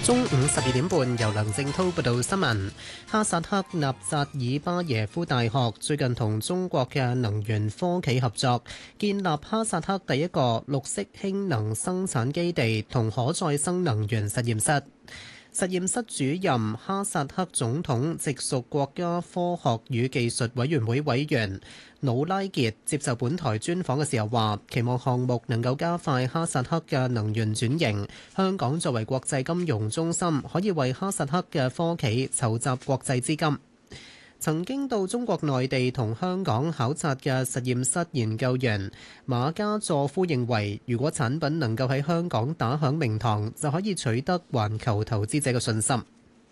中午12點半，由梁正滔報道新聞。哈薩克納扎爾巴耶夫大學最近同中國嘅能源科企合作，建立哈薩克第一個綠色氫能生產基地同可再生能源實驗室。實驗室主任哈薩克總統直屬國家科學與技術委員會委員努拉傑接受本台專訪嘅時候話，期望項目能夠加快哈薩克嘅能源轉型。香港作為國際金融中心，可以為哈薩克嘅科企籌集國際資金。曾經到中國內地同香港考察嘅實驗室研究員馬加佐夫認為，如果產品能夠喺香港打響名堂，就可以取得環球投資者嘅信心。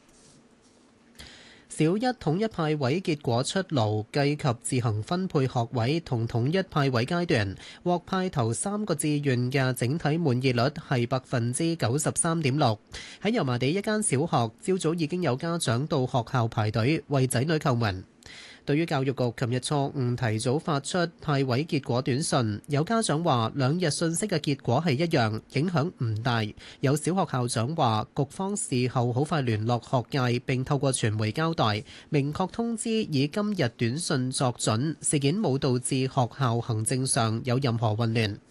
小一統一派位結果出爐，計及自行分配學位同統一派位階段，獲派頭3個志願嘅整體滿意率係93.6%。喺油麻地一間小學，朝早已經有家長到學校排隊為仔女叩門。對於教育局琴日錯誤提早發出派位結果短訊，有家長話2日信息嘅結果係一樣，影響唔大。有小學校長話，局方事後好快聯絡學界並透過傳媒交代，明確通知以今日短訊作準，事件冇導致學校行政上有任何混亂。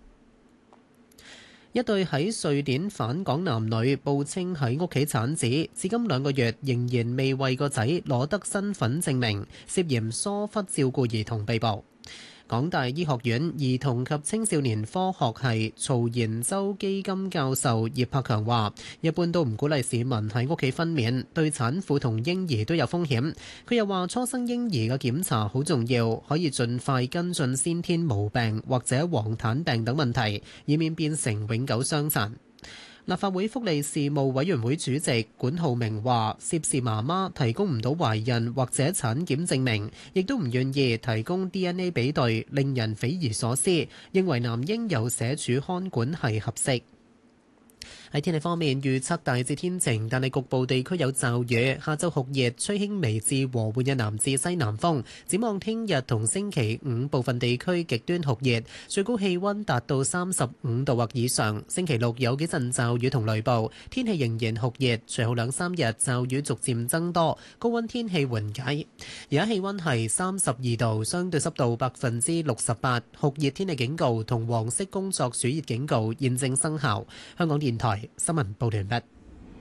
一對喺瑞典返港男女報稱喺屋企產子，至今2個月仍然未為個仔攞得身份證明，涉嫌疏忽照顧兒童被捕。港大醫學院兒童及青少年科學系曹延洲基金教授葉柏強話，一般都唔鼓勵市民喺屋企分娩，對產婦同嬰兒都有風險。佢又話，初生嬰兒嘅檢查好重要，可以盡快跟進先天毛病或者黃疸病等問題，以免變成永久傷殘。立法會福利事務委員會主席管浩明話，涉事媽媽提供唔到懷孕或者產檢證明，亦都唔願意提供 DNA 比對，令人匪夷所思，認為男嬰由社署看管係合適。喺天氣方面，預測大致天晴，但係局部地區有驟雨。下晝酷熱，吹輕微至和緩嘅南至西南風。展望聽日同星期5，部分地區極端酷熱，最高氣溫達到35度或以上。星期6有幾陣驟雨同雷暴，天氣仍然酷熱。隨後2-3日驟雨逐漸增多，高溫天氣緩解。而家氣溫係32度，相對濕度68%，酷熱天氣警告同黃色工作暑熱警告現正生效。香港電台新聞報道完畢。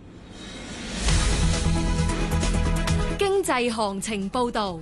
經濟行情報道。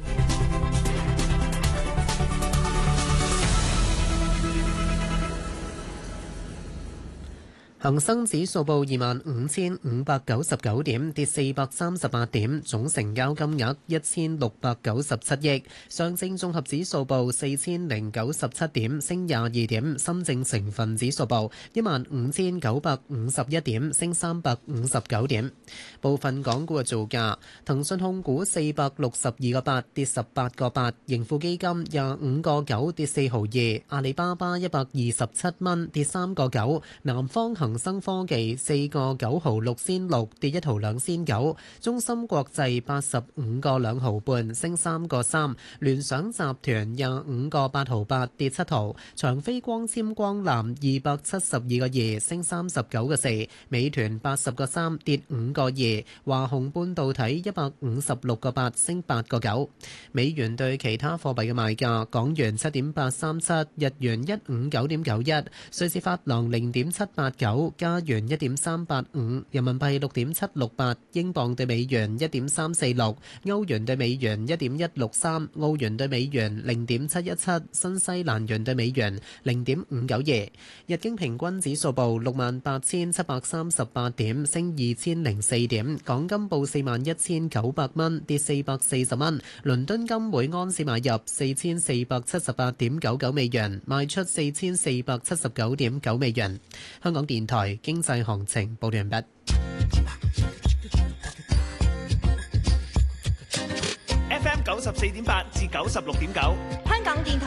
恒生指數報25,599點，跌438點，總成交金額1697億。上證綜合指數報4097點，升22點。深證成分指數報15,951點，升359點。部分港股嘅造價：騰訊控股462個8，跌18個8；盈富基金25個9，跌4毫2；阿里巴巴127蚊，跌3個9；南方恒生科技4個9毫6仙6，跌1毫2仙9；中芯國際85個2毫半，升3個3；聯想集團25個8毫8，跌7毫；長飛光纖光纜272個2，升39個4；美團80個3，跌5個2；華虹半導體156個8，升8個9。美元對其他貨幣嘅賣價：港元7.837，日元159.91，瑞士法郎0.789。加元1.385，人民幣6.768，英鎊對美元1.346，歐元對美元1.163，澳元對美元0.717，新西蘭元對美元0.592。日經平均指數報68,738點，升2004點。港金報41,900蚊，跌440蚊。倫敦金每安士買入4478.99美元，賣出4479.9美元。香港電台經濟行情報道完畢。 FM 94.8至96.9，香港電台。